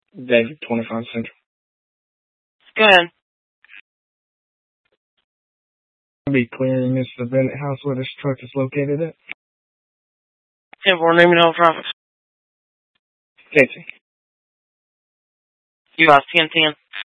David, 25 Central. Go ahead. Be clearing this the Bennett house where this truck is located at. 10-4, name and all traffic. Casey. US 1010.